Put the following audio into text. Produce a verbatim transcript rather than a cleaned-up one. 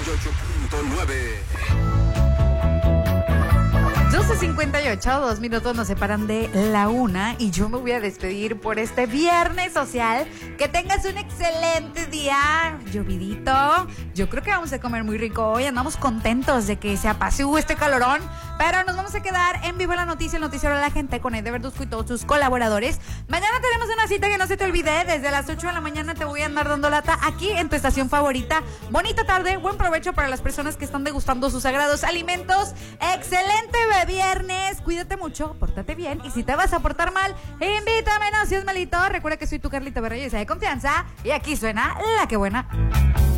y ocho punto nueve. doce cincuenta y ocho, dos minutos nos separan de la una y yo me voy a despedir por este viernes social. Que tengas un excelente día, llovidito. Yo creo que vamos a comer muy rico hoy. Andamos contentos de que se apacigüe este calorón, pero nos vamos a quedar en vivo en la noticia, el noticiero de la gente con Ede Verduzco y todos sus colaboradores. Mañana tenemos una cita que no se te olvide. Desde las ocho de la mañana te voy a andar dando lata aquí en tu estación favorita. Bonita tarde, buen provecho para las personas que están degustando sus sagrados alimentos. Excelente viernes, cuídate mucho, pórtate bien y si te vas a portar mal, invítame, no seas malito. Recuerda que soy tu Carlita Berreyesa de confianza y aquí suena La Que Buena.